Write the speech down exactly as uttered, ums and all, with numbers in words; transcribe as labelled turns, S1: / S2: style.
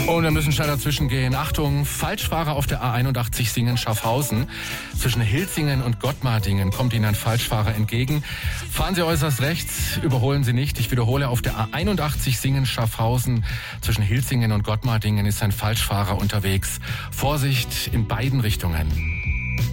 S1: Und wir müssen schnell dazwischen gehen. Achtung, Falschfahrer auf der A einundachtzig Singen-Schaffhausen. Zwischen Hilzingen und Gottmardingen kommt Ihnen ein Falschfahrer entgegen. Fahren Sie äußerst rechts, überholen Sie nicht. Ich wiederhole, auf der A einundachtzig Singen-Schaffhausen zwischen Hilzingen und Gottmardingen ist ein Falschfahrer unterwegs. Vorsicht in beiden Richtungen.